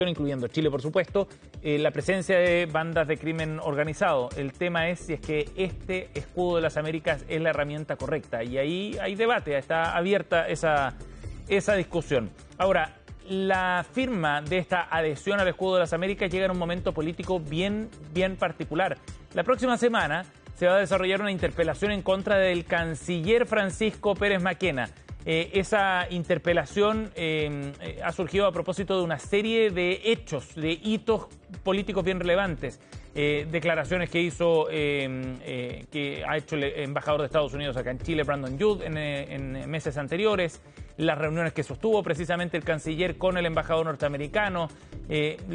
incluyendo Chile, por supuesto, la presencia de bandas de crimen organizado. El tema es si es que este escudo de las Américas es la herramienta correcta. Y ahí hay debate, está abierta esa discusión. Ahora, la firma de esta adhesión al escudo de las Américas llega en un momento político bien particular. La próxima semana se va a desarrollar una interpelación en contra del canciller Francisco Pérez Maquena. Esa interpelación ha surgido a propósito de una serie de hechos, de hitos políticos bien relevantes. Declaraciones que ha hecho el embajador de Estados Unidos acá en Chile, Brandon Youd, en meses anteriores, las reuniones que sostuvo precisamente el canciller con el embajador norteamericano, el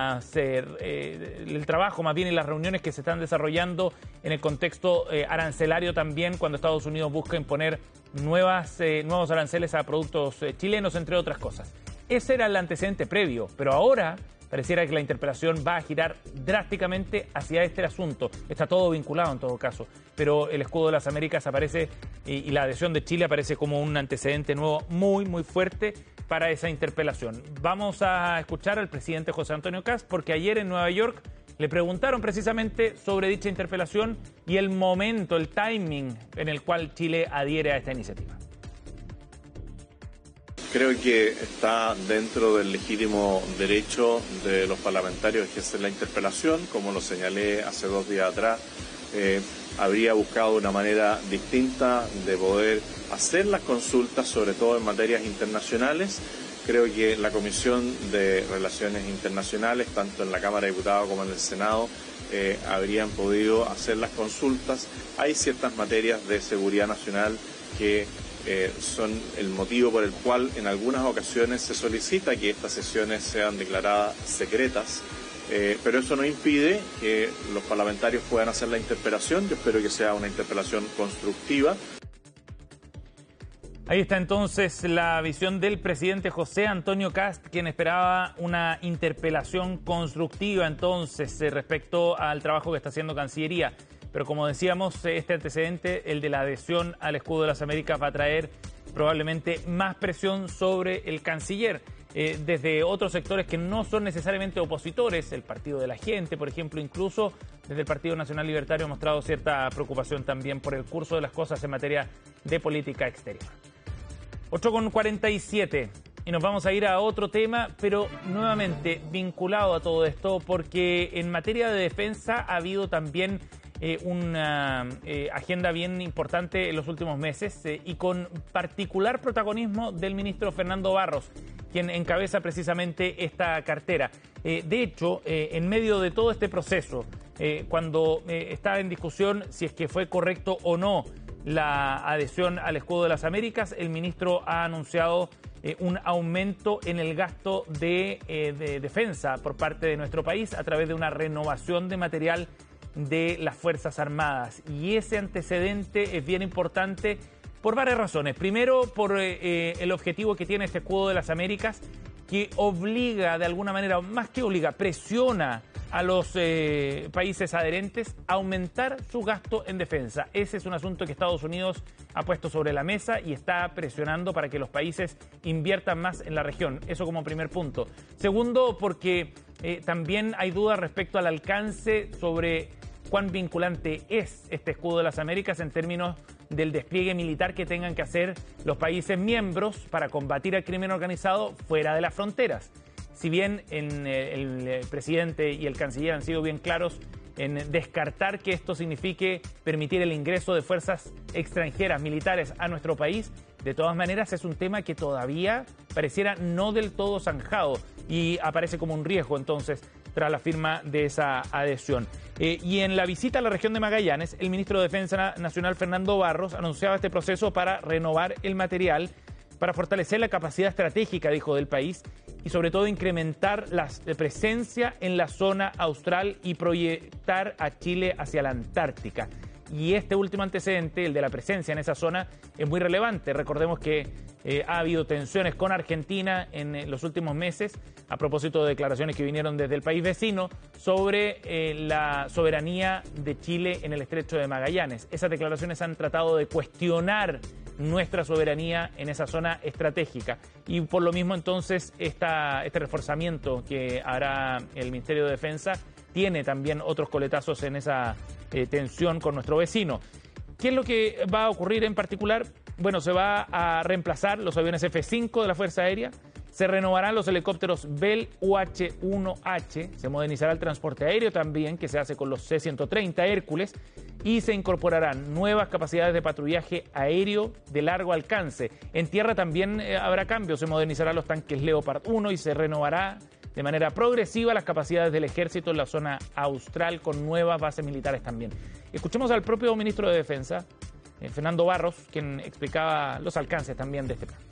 trabajo más bien y las reuniones que se están desarrollando en el contexto arancelario también, cuando Estados Unidos busca imponer nuevos aranceles a productos chilenos, entre otras cosas. Ese era el antecedente previo, pero ahora pareciera que la interpelación va a girar drásticamente hacia este asunto. Está todo vinculado en todo caso, pero el escudo de las Américas aparece y la adhesión de Chile aparece como un antecedente nuevo muy fuerte para esa interpelación. Vamos a escuchar al presidente José Antonio Kast, porque ayer en Nueva York le preguntaron precisamente sobre dicha interpelación y el momento, el timing en el cual Chile adhiere a esta iniciativa. Creo que está dentro del legítimo derecho de los parlamentarios que hacen la interpelación. Como lo señalé hace 2 días atrás, habría buscado una manera distinta de poder hacer las consultas, sobre todo en materias internacionales. Creo que la Comisión de Relaciones Internacionales, tanto en la Cámara de Diputados como en el Senado, habrían podido hacer las consultas. Hay ciertas materias de seguridad nacional que son el motivo por el cual en algunas ocasiones se solicita que estas sesiones sean declaradas secretas, pero eso no impide que los parlamentarios puedan hacer la interpelación. Yo espero que sea una interpelación constructiva. Ahí está entonces la visión del presidente José Antonio Kast, quien esperaba una interpelación constructiva entonces respecto al trabajo que está haciendo Cancillería. Pero como decíamos, este antecedente, el de la adhesión al escudo de las Américas, va a traer probablemente más presión sobre el canciller. Desde otros sectores que no son necesariamente opositores, el Partido de la Gente, por ejemplo, incluso desde el Partido Nacional Libertario ha mostrado cierta preocupación también por el curso de las cosas en materia de política exterior. 8:47 y nos vamos a ir a otro tema, pero nuevamente vinculado a todo esto, porque en materia de defensa ha habido también una agenda bien importante en los últimos meses y con particular protagonismo del ministro Fernando Barros, quien encabeza precisamente esta cartera. De hecho, en medio de todo este proceso, cuando está en discusión si es que fue correcto o no la adhesión al escudo de las Américas, el ministro ha anunciado un aumento en el gasto de defensa por parte de nuestro país a través de una renovación de material de las Fuerzas Armadas. Y ese antecedente es bien importante por varias razones. Primero, por el objetivo que tiene este escudo de las Américas, que obliga de alguna manera, más que obliga, presiona a los países adherentes a aumentar su gasto en defensa. Ese es un asunto que Estados Unidos ha puesto sobre la mesa y está presionando para que los países inviertan más en la región. Eso como primer punto. Segundo, porque también hay dudas respecto al alcance sobre cuán vinculante es este escudo de las Américas en términos del despliegue militar que tengan que hacer los países miembros para combatir el crimen organizado fuera de las fronteras. Si bien el presidente y el canciller han sido bien claros en descartar que esto signifique permitir el ingreso de fuerzas extranjeras militares a nuestro país, de todas maneras es un tema que todavía pareciera no del todo zanjado y aparece como un riesgo entonces tras la firma de esa adhesión. Y en la visita a la región de Magallanes, el ministro de Defensa Nacional, Fernando Barros, anunciaba este proceso para renovar el material, para fortalecer la capacidad estratégica, dijo, del país y sobre todo incrementar la presencia en la zona austral y proyectar a Chile hacia la Antártica. Y este último antecedente, el de la presencia en esa zona, es muy relevante. Recordemos que ha habido tensiones con Argentina en los últimos meses a propósito de declaraciones que vinieron desde el país vecino sobre la soberanía de Chile en el Estrecho de Magallanes. Esas declaraciones han tratado de cuestionar nuestra soberanía en esa zona estratégica. Y por lo mismo entonces este reforzamiento que hará el Ministerio de Defensa tiene también otros coletazos en esa tensión con nuestro vecino. ¿Qué es lo que va a ocurrir en particular? Bueno, se va a reemplazar los aviones F-5 de la Fuerza Aérea, se renovarán los helicópteros Bell UH-1H, se modernizará el transporte aéreo también, que se hace con los C-130 Hércules, y se incorporarán nuevas capacidades de patrullaje aéreo de largo alcance. En tierra también habrá cambios, se modernizarán los tanques Leopard 1 y se renovará de manera progresiva las capacidades del ejército en la zona austral con nuevas bases militares también. Escuchemos al propio ministro de Defensa, Fernando Barros, quien explicaba los alcances también de este plan.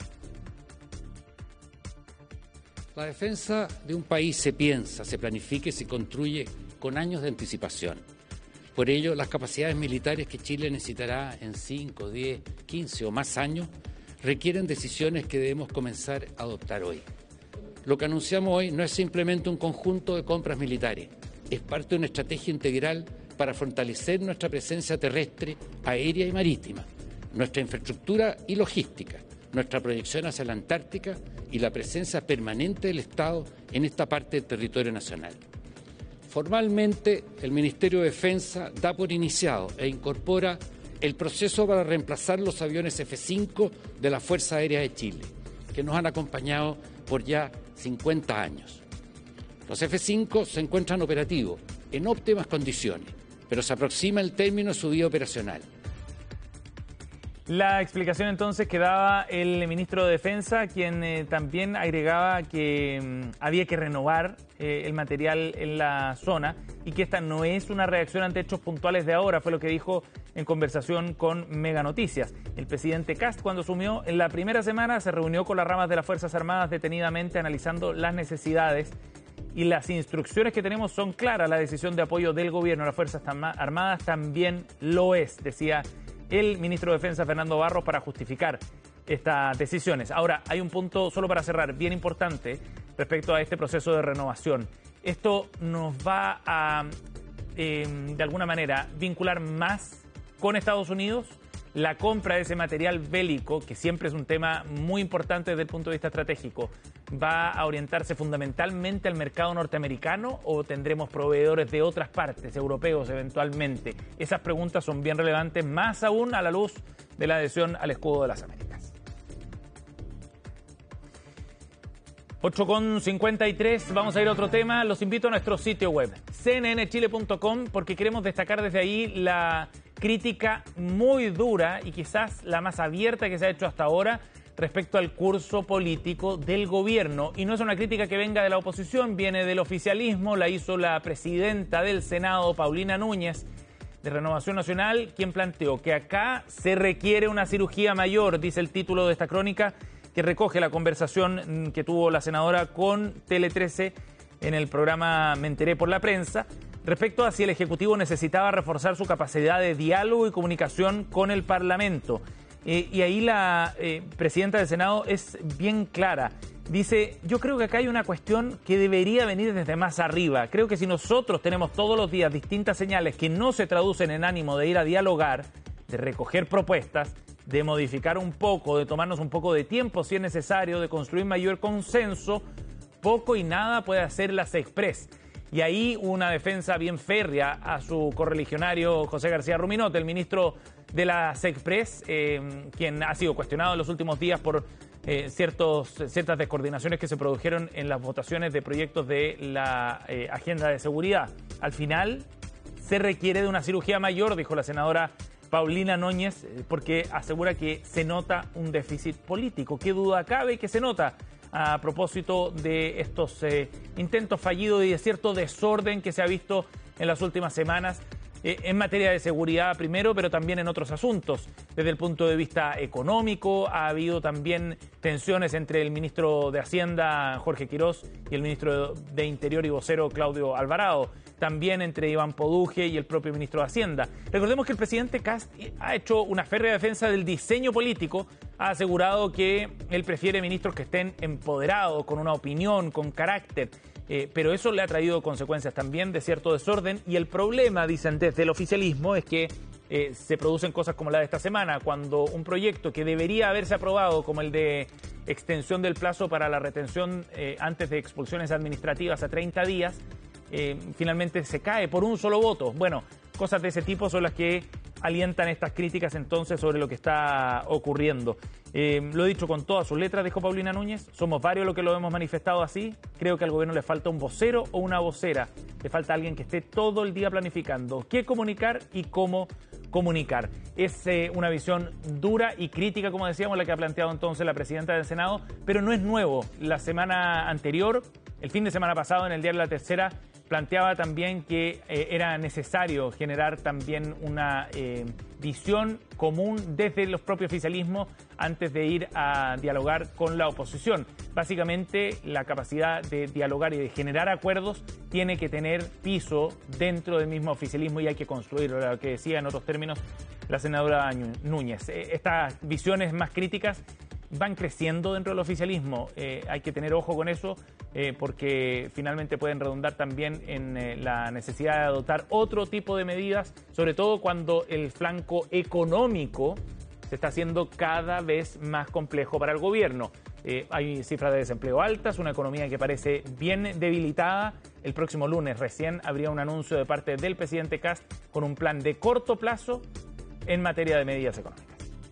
La defensa de un país se piensa, se planifica y se construye con años de anticipación. Por ello, las capacidades militares que Chile necesitará en 5, 10, 15 o más años requieren decisiones que debemos comenzar a adoptar hoy. Lo que anunciamos hoy no es simplemente un conjunto de compras militares, es parte de una estrategia integral para fortalecer nuestra presencia terrestre, aérea y marítima, nuestra infraestructura y logística, nuestra proyección hacia la Antártica y la presencia permanente del Estado en esta parte del territorio nacional. Formalmente, el Ministerio de Defensa da por iniciado e incorpora el proceso para reemplazar los aviones F-5 de la Fuerza Aérea de Chile, que nos han acompañado por ya 50 años. Los F-5 se encuentran operativos en óptimas condiciones, pero se aproxima el término de su vida operacional. La explicación entonces que daba el ministro de Defensa, quien también agregaba que había que renovar el material en la zona y que esta no es una reacción ante hechos puntuales de ahora, fue lo que dijo en conversación con Mega Noticias. El presidente Kast, cuando asumió en la primera semana, se reunió con las ramas de las Fuerzas Armadas detenidamente analizando las necesidades y las instrucciones que tenemos son claras. La decisión de apoyo del gobierno a las Fuerzas Armadas también lo es, decía el ministro de Defensa, Fernando Barros, para justificar estas decisiones. Ahora, hay un punto, solo para cerrar, bien importante respecto a este proceso de renovación. Esto nos va a, de alguna manera, vincular más con Estados Unidos. La compra de ese material bélico, que siempre es un tema muy importante desde el punto de vista estratégico, ¿va a orientarse fundamentalmente al mercado norteamericano o tendremos proveedores de otras partes, europeos eventualmente? Esas preguntas son bien relevantes, más aún a la luz de la adhesión al escudo de las Américas. 8:53, vamos a ir a otro tema. Los invito a nuestro sitio web, cnnchile.com, porque queremos destacar desde ahí la crítica muy dura y quizás la más abierta que se ha hecho hasta ahora respecto al curso político del gobierno. Y no es una crítica que venga de la oposición, viene del oficialismo, la hizo la presidenta del Senado, Paulina Núñez, de Renovación Nacional, quien planteó que acá se requiere una cirugía mayor, dice el título de esta crónica, que recoge la conversación que tuvo la senadora con Tele 13 en el programa Me Enteré por la Prensa, respecto a si el Ejecutivo necesitaba reforzar su capacidad de diálogo y comunicación con el Parlamento. Y ahí la presidenta del Senado es bien clara. Dice, yo creo que acá hay una cuestión que debería venir desde más arriba. Creo que si nosotros tenemos todos los días distintas señales que no se traducen en ánimo de ir a dialogar, de recoger propuestas, de modificar un poco, de tomarnos un poco de tiempo si es necesario, de construir mayor consenso, poco y nada puede hacer la Sexpress. Y ahí una defensa bien férrea a su correligionario José García Ruminote, el ministro de la Sexpress, quien ha sido cuestionado en los últimos días por ciertas descoordinaciones que se produjeron en las votaciones de proyectos de la agenda de seguridad. Al final se requiere de una cirugía mayor, dijo la senadora Paulina Núñez, porque asegura que se nota un déficit político. ¿Qué duda cabe que se nota a propósito de estos intentos fallidos y de cierto desorden que se ha visto en las últimas semanas en materia de seguridad primero, pero también en otros asuntos? Desde el punto de vista económico ha habido también tensiones entre el ministro de Hacienda, Jorge Quirós, y el ministro de Interior y vocero, Claudio Alvarado. También entre Iván Poduje y el propio ministro de Hacienda. Recordemos que el presidente Kast ha hecho una férrea defensa del diseño político, ha asegurado que él prefiere ministros que estén empoderados, con una opinión, con carácter, pero eso le ha traído consecuencias también de cierto desorden, y el problema, dicen desde el oficialismo, es que se producen cosas como la de esta semana, cuando un proyecto que debería haberse aprobado, como el de extensión del plazo para la retención antes de expulsiones administrativas a 30 días, finalmente se cae por un solo voto. Bueno, cosas de ese tipo son las que alientan estas críticas entonces sobre lo que está ocurriendo. Lo he dicho con todas sus letras, dijo Paulina Núñez, somos varios los que lo hemos manifestado así. Creo que al gobierno le falta un vocero o una vocera, le falta alguien que esté todo el día planificando qué comunicar y cómo comunicar. Es una visión dura y crítica, como decíamos, la que ha planteado entonces la presidenta del Senado, pero no es nuevo. La semana anterior, el fin de semana pasado, en el diario La Tercera, planteaba también que era necesario generar también una visión común desde los propios oficialismos antes de ir a dialogar con la oposición. Básicamente, la capacidad de dialogar y de generar acuerdos tiene que tener piso dentro del mismo oficialismo y hay que construirlo, lo que decía en otros términos la senadora Núñez. Estas visiones más críticas van creciendo dentro del oficialismo. Hay que tener ojo con eso porque finalmente pueden redundar también en la necesidad de adoptar otro tipo de medidas, sobre todo cuando el flanco económico se está haciendo cada vez más complejo para el gobierno. Hay cifras de desempleo altas, una economía que parece bien debilitada. El próximo lunes recién habría un anuncio de parte del presidente Kast con un plan de corto plazo en materia de medidas económicas.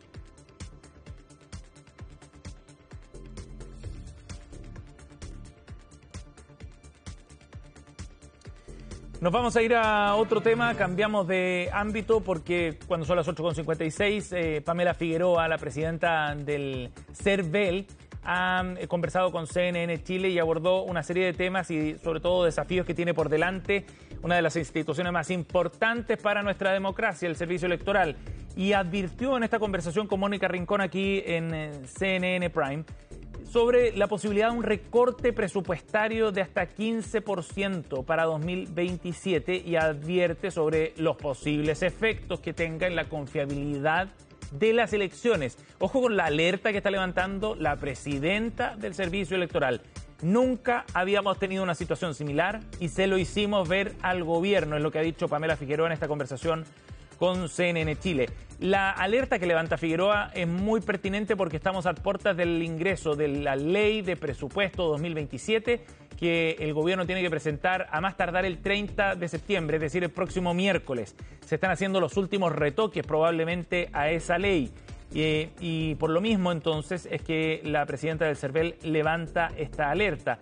Nos vamos a ir a otro tema, cambiamos de ámbito porque cuando son las 8:56, Pamela Figueroa, la presidenta del CERVEL, ha conversado con CNN Chile y abordó una serie de temas y sobre todo desafíos que tiene por delante una de las instituciones más importantes para nuestra democracia, el Servicio Electoral. Y advirtió en esta conversación con Mónica Rincón aquí en CNN Prime sobre la posibilidad de un recorte presupuestario de hasta 15% para 2027 y advierte sobre los posibles efectos que tenga en la confiabilidad de las elecciones. Ojo con la alerta que está levantando la presidenta del Servicio Electoral. Nunca habíamos tenido una situación similar y se lo hicimos ver al gobierno, es lo que ha dicho Pamela Figueroa en esta conversación con CNN Chile. La alerta que levanta Figueroa es muy pertinente porque estamos a puertas del ingreso de la ley de presupuesto 2027 que el gobierno tiene que presentar a más tardar el 30 de septiembre, es decir, el próximo miércoles. Se están haciendo los últimos retoques probablemente a esa ley. Y por lo mismo entonces es que la presidenta del CERVEL levanta esta alerta.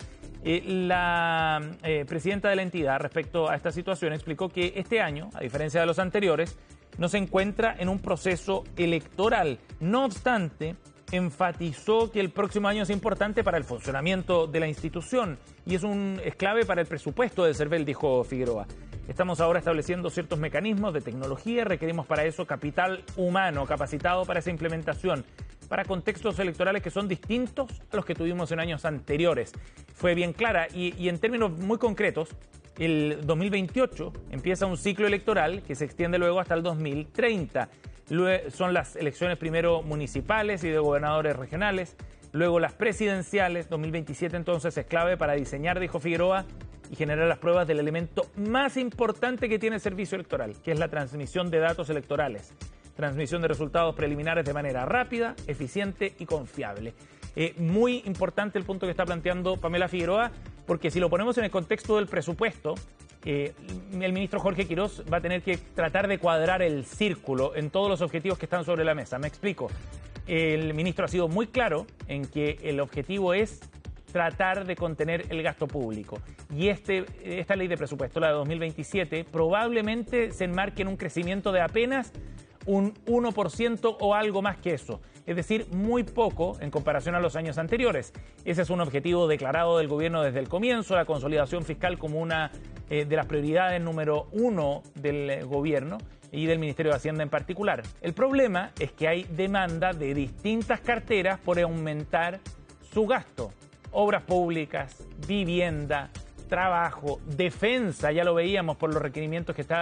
La presidenta de la entidad respecto a esta situación explicó que este año, a diferencia de los anteriores, no se encuentra en un proceso electoral. No obstante, enfatizó que el próximo año es importante para el funcionamiento de la institución y es clave para el presupuesto del CERVEL, dijo Figueroa. Estamos ahora estableciendo ciertos mecanismos de tecnología, requerimos para eso capital humano capacitado para esa implementación, para contextos electorales que son distintos a los que tuvimos en años anteriores. Fue bien clara y en términos muy concretos, el 2028 empieza un ciclo electoral que se extiende luego hasta el 2030. Son las elecciones primero municipales y de gobernadores regionales, luego las presidenciales. 2027 entonces es clave para diseñar, dijo Figueroa, y generar las pruebas del elemento más importante que tiene el servicio electoral, que es la transmisión de datos electorales. Transmisión de resultados preliminares de manera rápida, eficiente y confiable. Muy importante el punto que está planteando Pamela Figueroa, porque si lo ponemos en el contexto del presupuesto, el ministro Jorge Quirós va a tener que tratar de cuadrar el círculo en todos los objetivos que están sobre la mesa. Me explico. El ministro ha sido muy claro en que el objetivo es tratar de contener el gasto público. Y esta ley de presupuesto, la de 2027, probablemente se enmarque en un crecimiento de apenas un 1% o algo más que eso. Es decir, muy poco en comparación a los años anteriores. Ese es un objetivo declarado del gobierno desde el comienzo, la consolidación fiscal como una de las prioridades número 1 del gobierno y del Ministerio de Hacienda en particular. El problema es que hay demanda de distintas carteras por aumentar su gasto. Obras públicas, vivienda, trabajo, defensa, ya lo veíamos por los requerimientos que está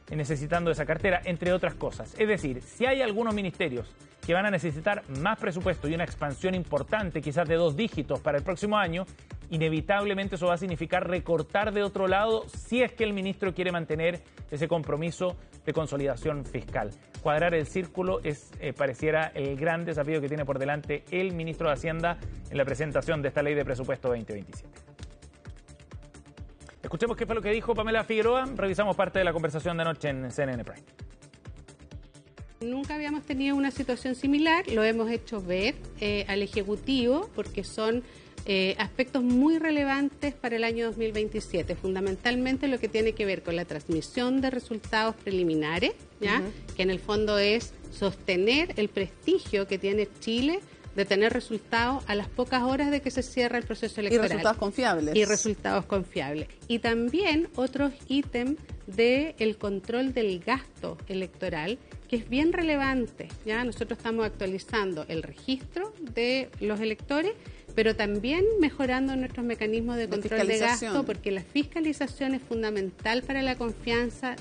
necesitando esa cartera, entre otras cosas. Es decir, si hay algunos ministerios que van a necesitar más presupuesto y una expansión importante, quizás de 2 dígitos para el próximo año, inevitablemente eso va a significar recortar de otro lado si es que el ministro quiere mantener ese compromiso de consolidación fiscal. Cuadrar el círculo pareciera el gran desafío que tiene por delante el ministro de Hacienda en la presentación de esta ley de presupuesto 2027. Escuchemos qué fue lo que dijo Pamela Figueroa. Revisamos parte de la conversación de anoche en CNN Prime. Nunca habíamos tenido una situación similar, lo hemos hecho ver al Ejecutivo porque son aspectos muy relevantes para el año 2027, fundamentalmente lo que tiene que ver con la transmisión de resultados preliminares, ¿ya? Que en el fondo es sostener el prestigio que tiene Chile de tener resultados a las pocas horas de que se cierra el proceso electoral. Y resultados confiables. Y resultados confiables. Y también otros ítems del control del gasto electoral, que es bien relevante. Ya nosotros estamos actualizando el registro de los electores, pero también mejorando nuestros mecanismos de control de gasto, porque la fiscalización es fundamental para la confianza.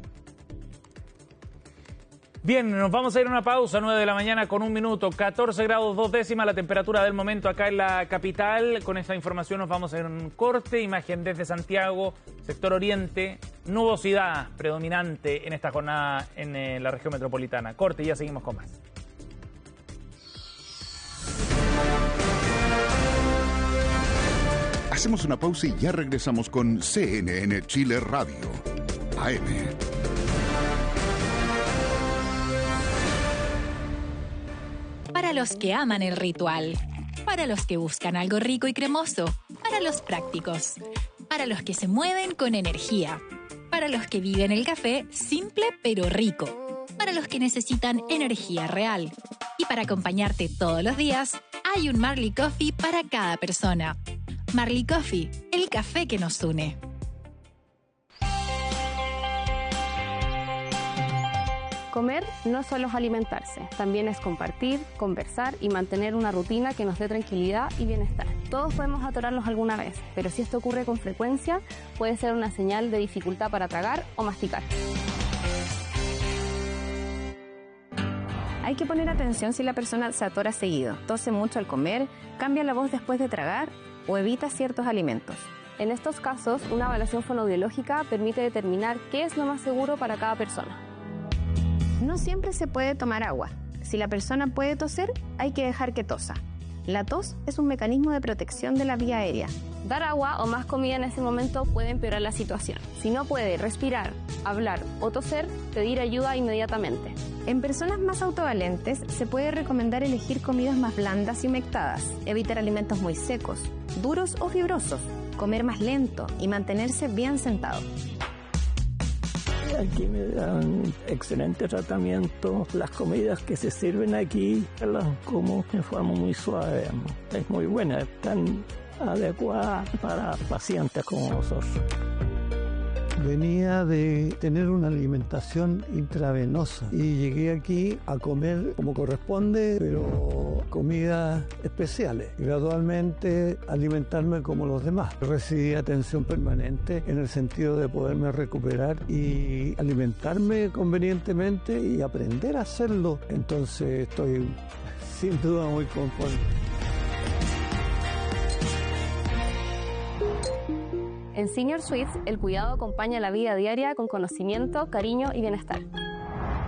Bien, nos vamos a ir a una pausa, 9 de la mañana con 1 minuto, 14 grados 2 décimas la temperatura del momento acá en la capital. Con esta información nos vamos a ir a un corte, imagen desde Santiago, sector oriente, nubosidad predominante en esta jornada en la región metropolitana. Corte y ya seguimos con más. Hacemos una pausa y ya regresamos con CNN Chile Radio, AM. Para los que aman el ritual, para los que buscan algo rico y cremoso, para los prácticos, para los que se mueven con energía, para los que viven el café simple pero rico, para los que necesitan energía real. Y para acompañarte todos los días, hay un Marley Coffee para cada persona. Marley Coffee, el café que nos une. Comer no solo es alimentarse, también es compartir, conversar y mantener una rutina que nos dé tranquilidad y bienestar. Todos podemos atorarnos alguna vez, pero si esto ocurre con frecuencia, puede ser una señal de dificultad para tragar o masticar. Hay que poner atención si la persona se atora seguido, tose mucho al comer, cambia la voz después de tragar o evita ciertos alimentos. En estos casos, una evaluación fonoaudiológica permite determinar qué es lo más seguro para cada persona. No siempre se puede tomar agua. Si la persona puede toser, hay que dejar que tosa. La tos es un mecanismo de protección de la vía aérea. Dar agua o más comida en ese momento puede empeorar la situación. Si no puede respirar, hablar o toser, pedir ayuda inmediatamente. En personas más autovalentes, se puede recomendar elegir comidas más blandas y humectadas, evitar alimentos muy secos, duros o fibrosos, comer más lento y mantenerse bien sentado. Aquí me dan excelente tratamiento. Las comidas que se sirven aquí las como de forma muy suave. Es muy buena, están adecuadas para pacientes como nosotros. Venía de tener una alimentación intravenosa y llegué aquí a comer como corresponde, pero comidas especiales. Gradualmente alimentarme como los demás. Recibí atención permanente en el sentido de poderme recuperar y alimentarme convenientemente y aprender a hacerlo. Entonces estoy sin duda muy conforme. En Senior Suites, el cuidado acompaña la vida diaria con conocimiento, cariño y bienestar.